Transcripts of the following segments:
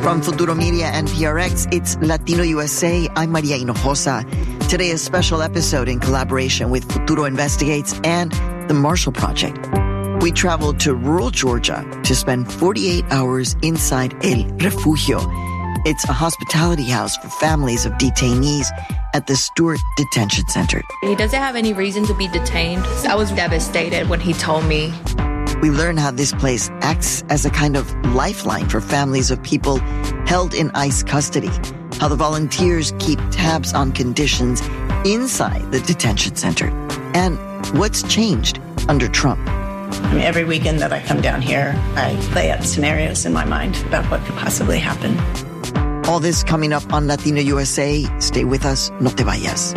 From Futuro Media and PRX, it's Latino USA. I'm Maria Hinojosa. Today, a special episode in collaboration with Futuro Investigates and the Marshall Project. We traveled to rural Georgia to spend 48 hours inside El Refugio. It's a hospitality house for families of detainees at the Stewart Detention Center. He doesn't have any reason to be detained. I was devastated when he told me. We learn how this place acts as a kind of lifeline for families of people held in ICE custody, how the volunteers keep tabs on conditions inside the detention center, and what's changed under Trump. Every weekend that I come down here, I lay out scenarios in my mind about what could possibly happen. All this coming up on Latino USA. Stay with us. No te vayas.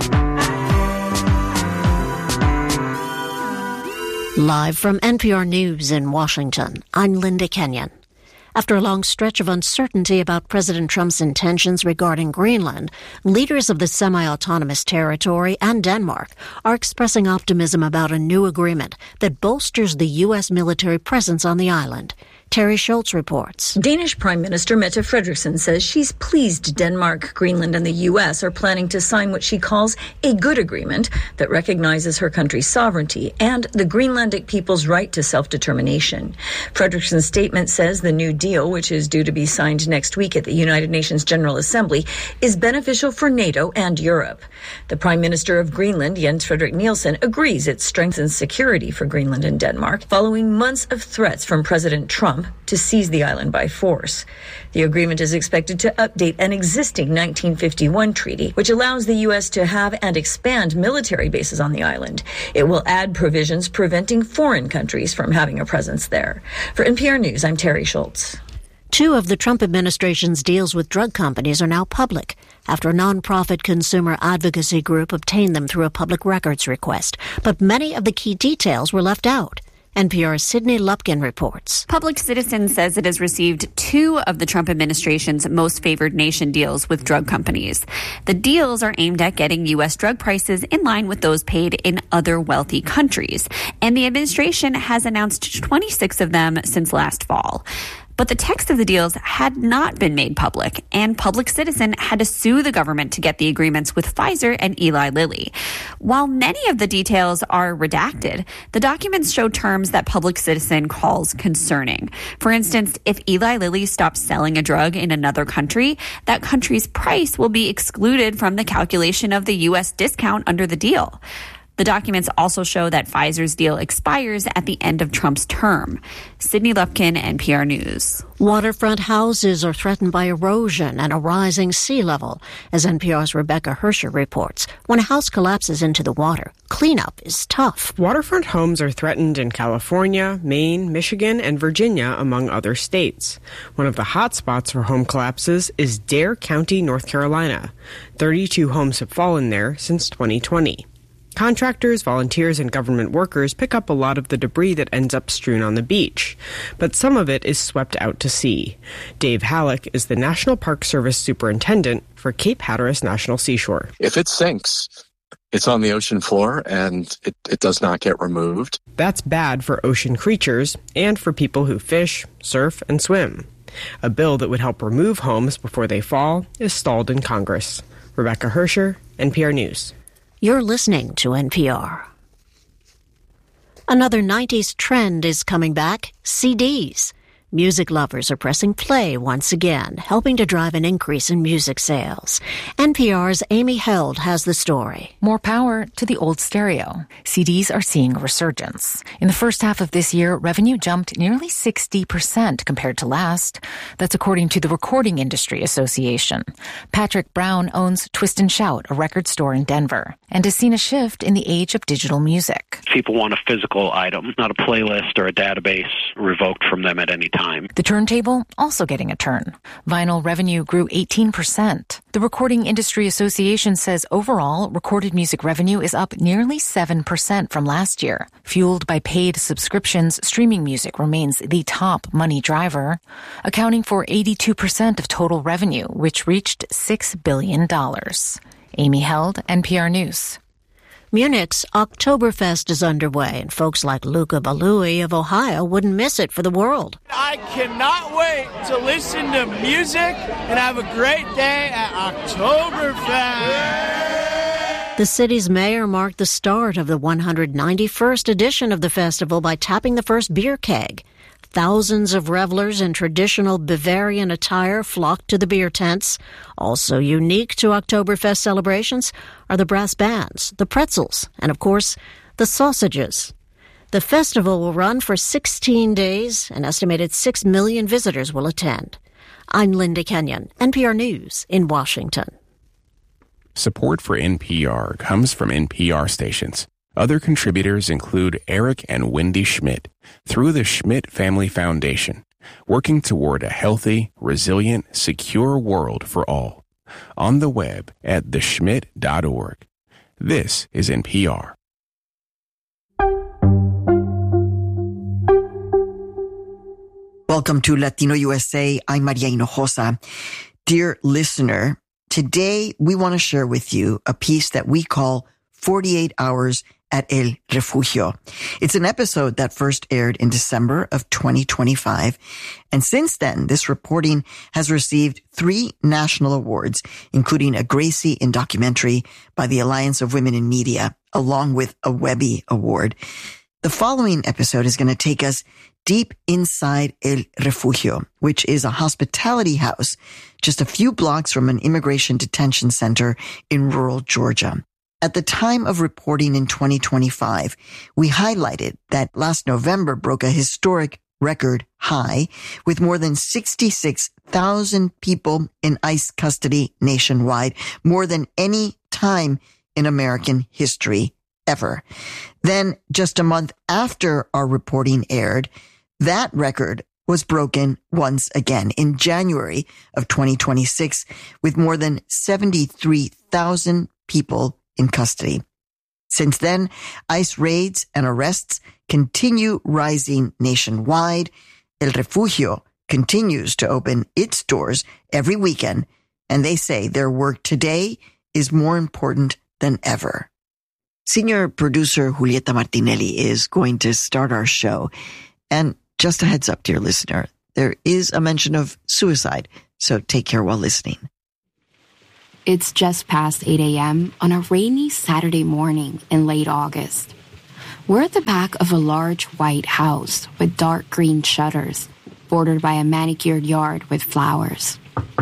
Live from NPR News in Washington, I'm Linda Kenyon. After a long stretch of uncertainty about President Trump's intentions regarding Greenland, leaders of the semi-autonomous territory and Denmark are expressing optimism about a new agreement that bolsters the U.S. military presence on the island. Terry Schultz reports. Danish Prime Minister Mette Frederiksen says she's pleased Denmark, Greenland, and the U.S. are planning to sign what she calls a good agreement that recognizes her country's sovereignty and the Greenlandic people's right to self-determination. Frederiksen's statement says the new deal, which is due to be signed next week at the United Nations General Assembly, is beneficial for NATO and Europe. The Prime Minister of Greenland, Jens Frederik Nielsen, agrees it strengthens security for Greenland and Denmark following months of threats from President Trump to seize the island by force. The agreement is expected to update an existing 1951 treaty, which allows the U.S. to have and expand military bases on the island. It will add provisions preventing foreign countries from having a presence there. For NPR News, I'm Terry Schultz. Two of the Trump administration's deals with drug companies are now public after a nonprofit consumer advocacy group obtained them through a public records request. But many of the key details were left out. NPR's Sydney Lupkin reports. Public Citizen says it has received two of the Trump administration's most favored nation deals with drug companies. The deals are aimed at getting U.S. drug prices in line with those paid in other wealthy countries. And the administration has announced 26 of them since last fall. But the text of the deals had not been made public, and Public Citizen had to sue the government to get the agreements with Pfizer and Eli Lilly. While many of the details are redacted, the documents show terms that Public Citizen calls concerning. For instance, if Eli Lilly stops selling a drug in another country, that country's price will be excluded from the calculation of the U.S. discount under the deal. The documents also show that Pfizer's deal expires at the end of Trump's term. Sydney Lupkin, NPR News. Waterfront houses are threatened by erosion and a rising sea level. As NPR's Rebecca Hersher reports, when a house collapses into the water, cleanup is tough. Waterfront homes are threatened in California, Maine, Michigan, and Virginia, among other states. One of the hot spots for home collapses is Dare County, North Carolina. 32 homes have fallen there since 2020. Contractors, volunteers, and government workers pick up a lot of the debris that ends up strewn on the beach, but some of it is swept out to sea. Dave Halleck is the National Park Service superintendent for Cape Hatteras National Seashore. If it sinks, it's on the ocean floor and it does not get removed. That's bad for ocean creatures and for people who fish, surf, and swim. A bill that would help remove homes before they fall is stalled in Congress. Rebecca Hersher, NPR News. You're listening to NPR. Another 90s trend is coming back, CDs. Music lovers are pressing play once again, helping to drive an increase in music sales. NPR's Amy Held has the story. More power to the old stereo. CDs are seeing a resurgence. In the first half of this year, revenue jumped nearly 60% compared to last. That's according to the Recording Industry Association. Patrick Brown owns Twist and Shout, a record store in Denver, and has seen a shift in the age of digital music. People want a physical item, not a playlist or a database revoked from them at any time. The turntable also getting a turn. Vinyl revenue grew 18%. The Recording Industry Association says overall, recorded music revenue is up nearly 7% from last year. Fueled by paid subscriptions, streaming music remains the top money driver, accounting for 82% of total revenue, which reached $6 billion. Amy Held, NPR News. Munich's Oktoberfest is underway, and folks like Luca Balui of Ohio wouldn't miss it for the world. I cannot wait to listen to music and have a great day at Oktoberfest. The city's mayor marked the start of the 191st edition of the festival by tapping the first beer keg. Thousands of revelers in traditional Bavarian attire flocked to the beer tents. Also unique to Oktoberfest celebrations are the brass bands, the pretzels, and of course, the sausages. The festival will run for 16 days. An estimated 6 million visitors will attend. I'm Linda Kenyon, NPR News in Washington. Support for NPR comes from NPR stations. Other contributors include Eric and Wendy Schmidt through the Schmidt Family Foundation, working toward a healthy, resilient, secure world for all. On the web at theschmidt.org. This is NPR. Welcome to Latino USA. I'm Maria Hinojosa. Dear listener, today we want to share with you a piece that we call 48 Hours at El Refugio. It's an episode that first aired in December of 2025. And since then, this reporting has received 3 national awards, including a Gracie in documentary by the Alliance of Women in Media, along with a Webby Award. The following episode is going to take us deep inside El Refugio, which is a hospitality house just a few blocks from an immigration detention center in rural Georgia. At the time of reporting in 2025, we highlighted that last November broke a historic record high with more than 66,000 people in ICE custody nationwide, more than any time in American history ever. Then, just a month after our reporting aired, that record was broken once again in January of 2026 with more than 73,000 people in custody. Since then, ICE raids and arrests continue rising nationwide. El Refugio continues to open its doors every weekend, and they say their work today is more important than ever. Senior producer Julieta Martinelli is going to start our show. And just a heads up, dear listener, there is a mention of suicide, so take care while listening. It's just past 8 a.m. on a rainy Saturday morning in late August. We're at the back of a large white house with dark green shutters, bordered by a manicured yard with flowers.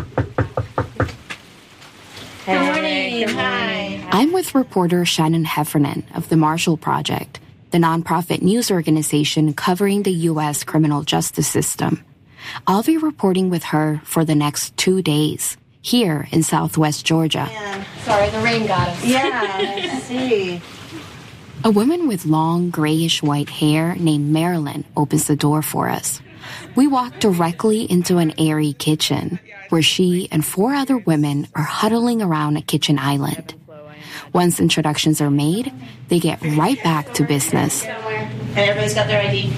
Good morning. Hi. I'm with reporter Shannon Heffernan of the Marshall Project, the nonprofit news organization covering the U.S. criminal justice system. I'll be reporting with her for the next 2 days here in Southwest Georgia. Man. Sorry, the rain got us. Yeah, I see. A woman with long grayish-white hair named Marilyn opens the door for us. We walk directly into an airy kitchen where she and 4 other women are huddling around a kitchen island. Once introductions are made, they get right back to business. And everybody's got their ID.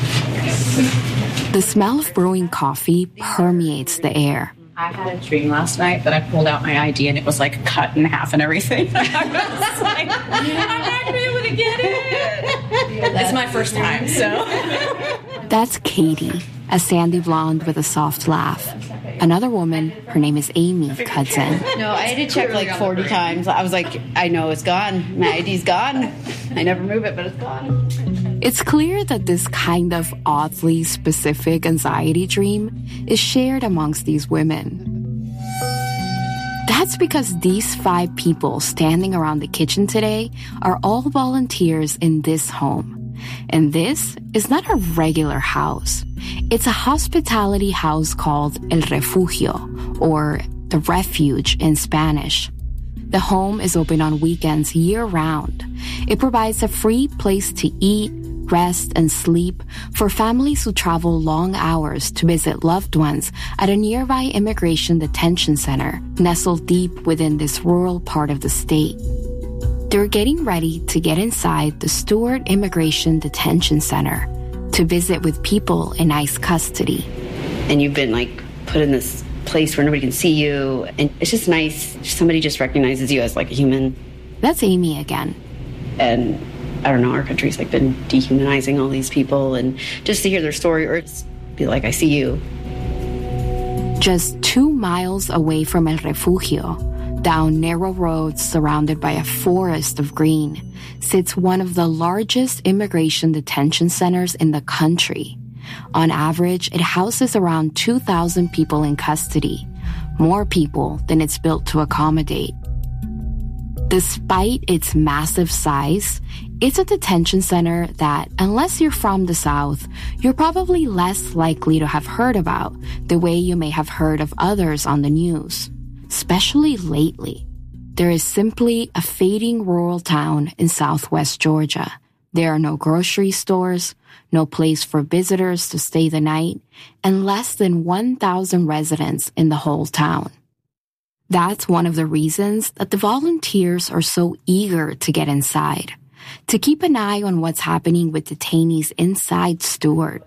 The smell of brewing coffee permeates the air. I had a dream last night that I pulled out my ID and it was like cut in half and everything. I was like, I'm not going to be able to get it. It's my first time, so. That's Katie, a sandy blonde with a soft laugh. Another woman, her name is Amy, cuts in. No, I had to check like 40 times. I was like, I know it's gone. My ID's gone. I never move it, but it's gone. It's clear that this kind of oddly specific anxiety dream is shared amongst these women. That's because these 5 people standing around the kitchen today are all volunteers in this home. And this is not a regular house. It's a hospitality house called El Refugio, or the Refuge in Spanish. The home is open on weekends year-round. It provides a free place to eat, rest, and sleep for families who travel long hours to visit loved ones at a nearby immigration detention center nestled deep within this rural part of the state. They're getting ready to get inside the Stewart Immigration Detention Center to visit with people in ICE custody. And you've been like put in this place where nobody can see you, and it's just nice. Somebody just recognizes you as like a human. That's Amy again. And I don't know, our country's like been dehumanizing all these people, and just to hear their story or just be like, I see you. Just 2 miles away from El Refugio, down narrow roads surrounded by a forest of green, sits one of the largest immigration detention centers in the country. On average, it houses around 2,000 people in custody, more people than it's built to accommodate. Despite its massive size, it's a detention center that, unless you're from the South, you're probably less likely to have heard about the way you may have heard of others on the news, especially lately. There is simply a fading rural town in southwest Georgia. There are no grocery stores, no place for visitors to stay the night, and less than 1,000 residents in the whole town. That's one of the reasons that the volunteers are so eager to get inside, to keep an eye on what's happening with detainees inside Stuart,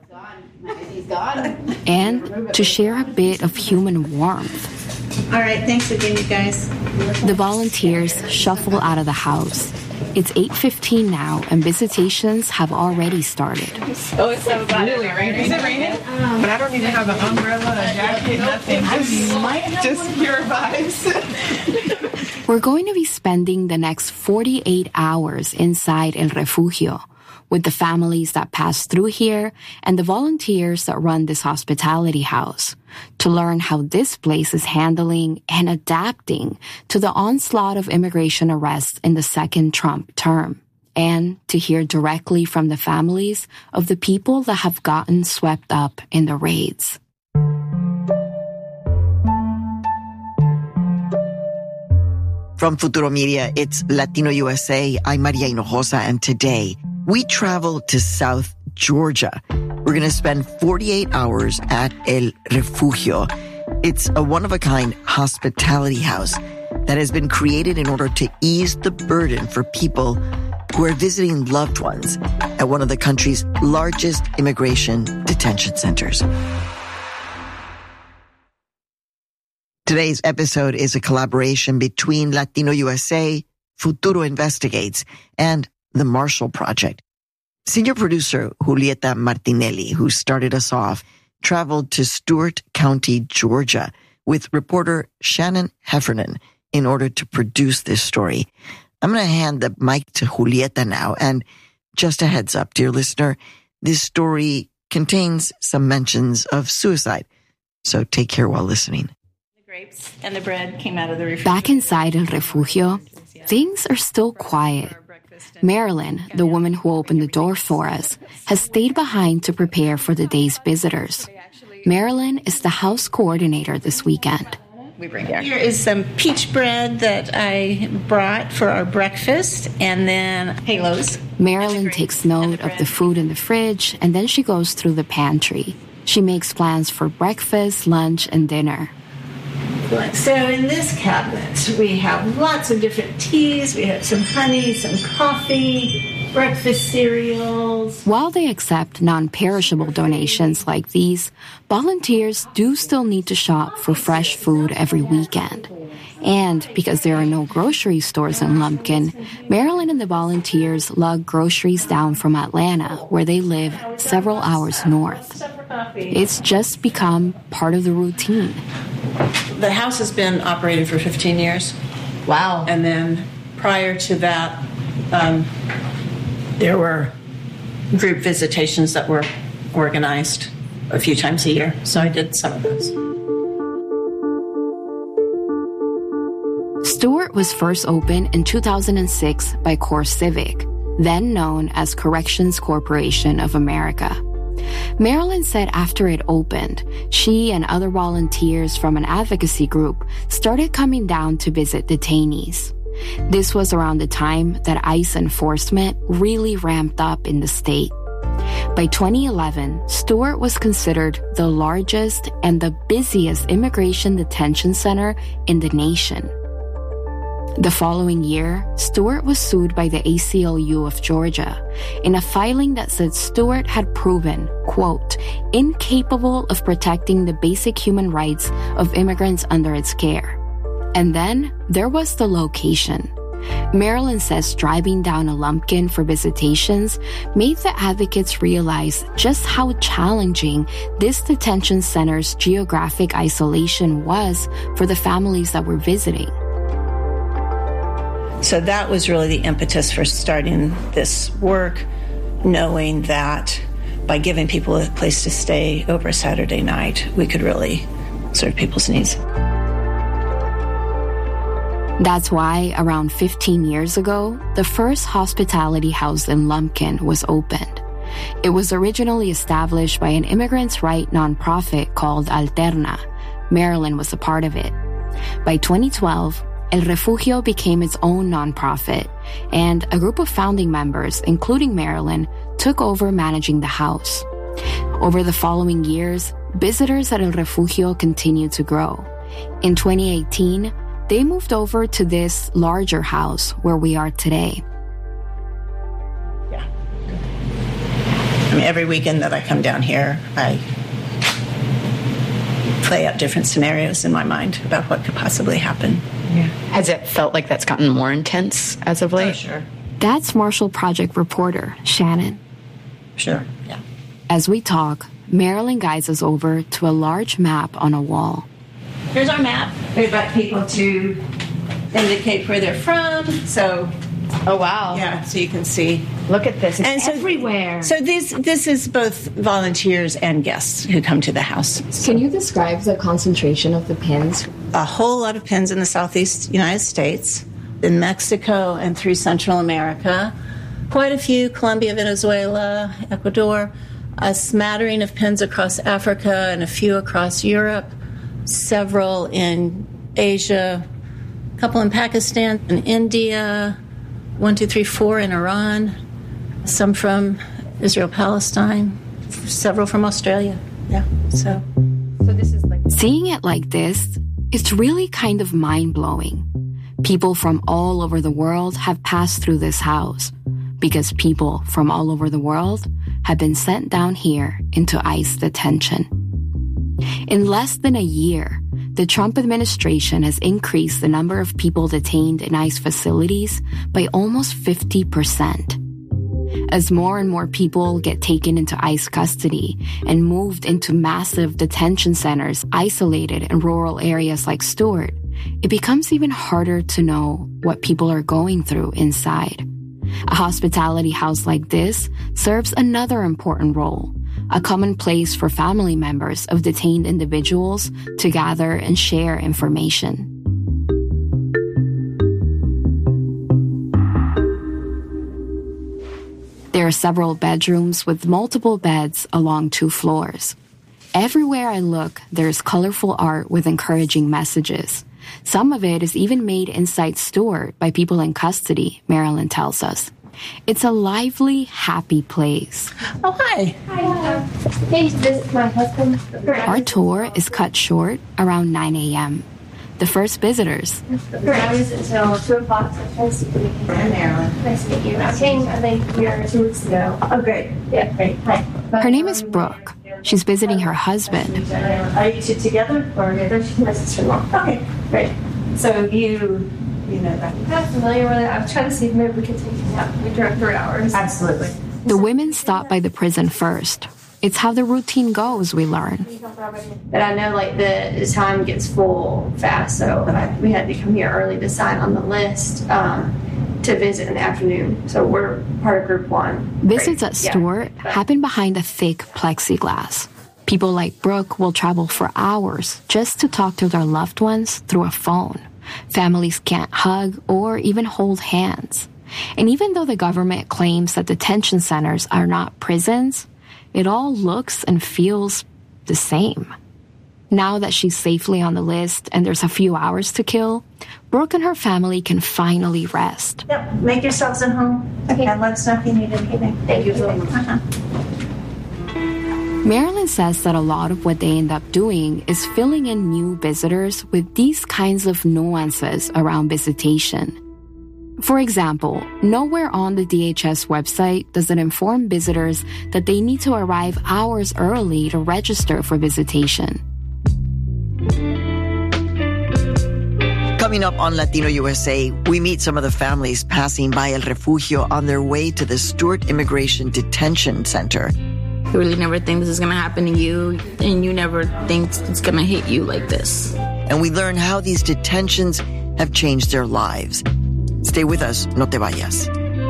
and to share a bit of human warmth. All right, thanks again, you guys. The volunteers shuffle out of the house. It's 8:15 now, and visitations have already started. Oh, it's so really raining. Is it raining? But I don't even have an umbrella, a jacket, nothing. Just pure vibes. We're going to be spending the next 48 hours inside El Refugio with the families that pass through here and the volunteers that run this hospitality house to learn how this place is handling and adapting to the onslaught of immigration arrests in the second Trump term, and to hear directly from the families of the people that have gotten swept up in the raids. From Futuro Media, it's Latino USA. I'm Maria Hinojosa, and today we travel to South Georgia. We're going to spend 48 hours at El Refugio. It's a one-of-a-kind hospitality house that has been created in order to ease the burden for people who are visiting loved ones at one of the country's largest immigration detention centers. Today's episode is a collaboration between Latino USA, Futuro Investigates, and the Marshall Project. Senior producer Julieta Martinelli, who started us off, traveled to Stuart County, Georgia, with reporter Shannon Heffernan in order to produce this story. I'm going to hand the mic to Julieta now, and just a heads up, dear listener, this story contains some mentions of suicide, so take care while listening. Grapes and the bread came out of the refrigerator. Back inside El Refugio, things are still quiet. Marilyn, the woman who opened the door for us, has stayed behind to prepare for the day's visitors. Marilyn is the house coordinator this weekend. Here is some peach bread that I brought for our breakfast, and then halos. Marilyn takes note of the food in the fridge, and then she goes through the pantry. She makes plans for breakfast, lunch, and dinner. So in this cabinet, we have lots of different teas. We have some honey, some coffee, breakfast cereals. While they accept non-perishable donations like these, volunteers do still need to shop for fresh food every weekend. And because there are no grocery stores in Lumpkin, Marilyn and the volunteers lug groceries down from Atlanta, where they live several hours north. It's just become part of the routine. The house has been operating for 15 years. Wow. And then prior to that, there were group visitations that were organized a few times a year. So I did some of those. Stuart was first opened in 2006 by CoreCivic, then known as Corrections Corporation of America. Marilyn said after it opened, she and other volunteers from an advocacy group started coming down to visit detainees. This was around the time that ICE enforcement really ramped up in the state. By 2011, Stuart was considered the largest and the busiest immigration detention center in the nation. The following year, Stuart was sued by the ACLU of Georgia in a filing that said Stuart had proven, quote, incapable of protecting the basic human rights of immigrants under its care. And then there was the location. Marilyn says driving down to Lumpkin for visitations made the advocates realize just how challenging this detention center's geographic isolation was for the families that were visiting. So that was really the impetus for starting this work, knowing that by giving people a place to stay over a Saturday night, we could really serve people's needs. That's why, around 15 years ago, the first hospitality house in Lumpkin was opened. It was originally established by an immigrants' rights nonprofit called Alterna. Marilyn was a part of it. By 2012, El Refugio became its own nonprofit, and a group of founding members, including Marilyn, took over managing the house. Over the following years, visitors at El Refugio continued to grow. In 2018, they moved over to this larger house where we are today. Yeah. I mean, every weekend that I come down here, I play out different scenarios in my mind about what could possibly happen. Yeah. Has it felt like that's gotten more intense as of late? Oh, sure. That's Marshall Project reporter Shannon. Sure, yeah. As we talk, Marilyn guides us over to a large map on a wall. Here's our map. We'd like people to indicate where they're from. So, oh wow, yeah. So you can see. Look at this. It's and so, everywhere. So this is both volunteers and guests who come to the house. Can you describe the concentration of the pins? A whole lot of pins in the southeast United States, in Mexico, and through Central America. Quite a few, Colombia, Venezuela, Ecuador. A smattering of pins across Africa and a few across Europe. Several in Asia, a couple in Pakistan, in India, 1, 2, 3, 4 in Iran, some from Israel, Palestine, several from Australia. Yeah, so this is like seeing it like this, it's really kind of mind-blowing. People from all over the world have passed through this house because people from all over the world have been sent down here into ICE detention. In less than a year, the Trump administration has increased the number of people detained in ICE facilities by almost 50%. As more and more people get taken into ICE custody and moved into massive detention centers isolated in rural areas like Stewart, it becomes even harder to know what people are going through inside. A hospitality house like this serves another important role, a common place for family members of detained individuals to gather and share information. There are several bedrooms with multiple beds along 2 floors. Everywhere I look, there's colorful art with encouraging messages. Some of it is even made inside Stewart by people in custody, Marilyn tells us. It's a lively, happy place. Oh, hi. Hi. Hey, this is my husband. Our tour is cut short around 9 a.m. The first visitors. I was until 2 o'clock. Nice to meet you. Marilyn. Nice to meet you. I came, I think, here 2 weeks ago. Oh, great. Yeah, great. Hi. Her name is Brooke. She's visiting her husband. Are you two together? Or she's my sister-in-law. Okay, great. So you know that. I'm not familiar with it. I was trying to see if maybe we could take it out. We drove 3 hours. Absolutely. The women stop by the prison first. It's how the routine goes, we learn. But I know like the time gets full fast, so we had to come here early to sign on the list to visit in the afternoon. So we're part of group 1. Visits at Stewart happen behind a thick plexiglass. People like Brooke will travel for hours just to talk to their loved ones through a phone. Families can't hug or even hold hands. And even though the government claims that detention centers are not prisons, it all looks and feels the same. Now that she's safely on the list and there's a few hours to kill, Brooke and her family can finally rest. Yep, make yourselves at home. Okay. And let us know if you need anything. Thank you so much. Marilyn says that a lot of what they end up doing is filling in new visitors with these kinds of nuances around visitation. For example, nowhere on the DHS website does it inform visitors that they need to arrive hours early to register for visitation. Coming up on Latino USA, we meet some of the families passing by El Refugio on their way to the Stewart Immigration Detention Center. You really never think this is going to happen to you, and you never think it's going to hit you like this. And we learn how these detentions have changed their lives. Stay with us, no te vayas.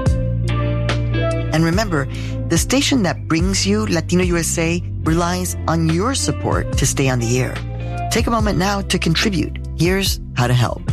And remember, the station that brings you Latino USA relies on your support to stay on the air. Take a moment now to contribute. Here's how to help.